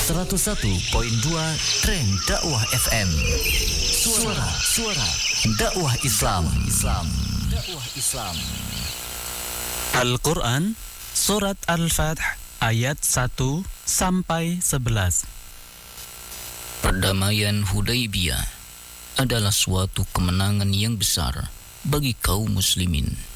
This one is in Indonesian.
101.2 Tren Dakwah FM. Suara dakwah Islam. Dakwah Islam. Al-Quran Surat Al-Fath ayat 1 sampai 11. Perdamaian Hudaybiyah adalah suatu kemenangan yang besar bagi kaum muslimin.